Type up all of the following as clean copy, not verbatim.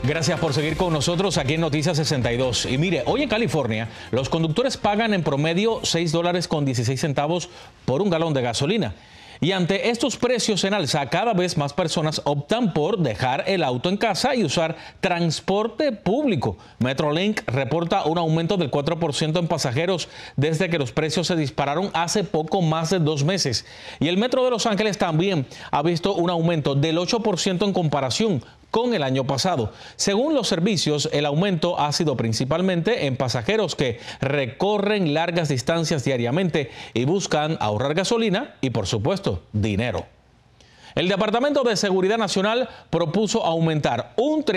Gracias por seguir con nosotros aquí en Noticias 62. Y mire, hoy en California, los conductores pagan en promedio $6.16 por un galón de gasolina. Y ante estos precios en alza, cada vez más personas optan por dejar el auto en casa y usar transporte público. Metrolink reporta un aumento del 4% en pasajeros desde que los precios se dispararon hace poco más de 2 meses. Y el Metro de Los Ángeles también ha visto un aumento del 8% en comparación con el año pasado. Según los servicios, el aumento ha sido principalmente en pasajeros que recorren largas distancias diariamente y buscan ahorrar gasolina y, por supuesto, dinero. El Departamento de Seguridad Nacional propuso aumentar un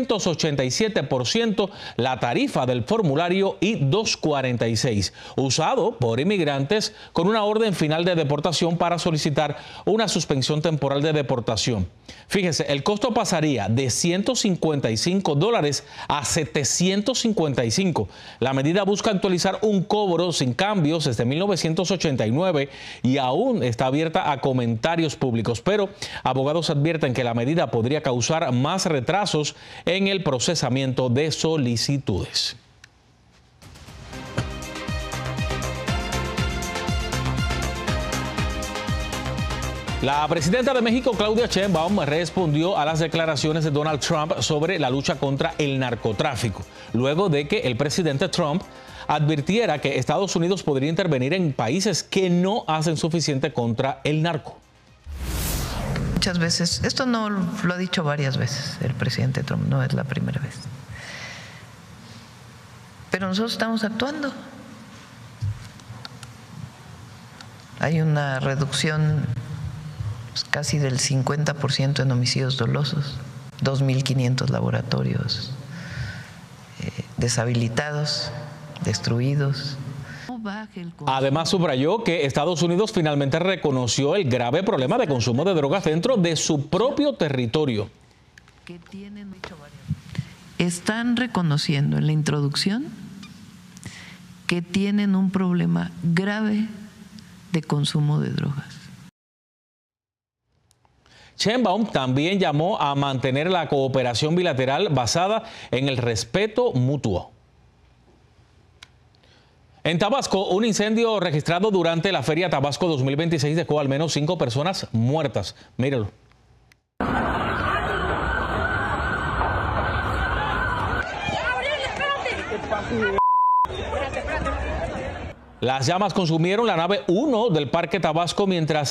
387% la tarifa del formulario I-246, usado por inmigrantes con una orden final de deportación para solicitar una suspensión temporal de deportación. Fíjese, el costo pasaría de $155 a $755. La medida busca actualizar un cobro sin cambios desde 1989 y aún está abierta a comentarios públicos, pero abogados advierten que la medida podría causar más retrasos en el procesamiento de solicitudes. La presidenta de México, Claudia Sheinbaum, respondió a las declaraciones de Donald Trump sobre la lucha contra el narcotráfico, luego de que el presidente Trump advirtiera que Estados Unidos podría intervenir en países que no hacen suficiente contra el narco. Muchas veces, esto no lo ha dicho varias veces el presidente Trump, no es la primera vez. Pero nosotros estamos actuando. Hay una reducción casi del 50% en homicidios dolosos, 2.500 laboratorios deshabilitados, destruidos. Además, subrayó que Estados Unidos finalmente reconoció el grave problema de consumo de drogas dentro de su propio territorio. Están reconociendo en la introducción que tienen un problema grave de consumo de drogas. Sheinbaum también llamó a mantener la cooperación bilateral basada en el respeto mutuo. En Tabasco, un incendio registrado durante la Feria Tabasco 2026 dejó al menos 5 personas muertas. Míralo. Las llamas consumieron la nave 1 del Parque Tabasco mientras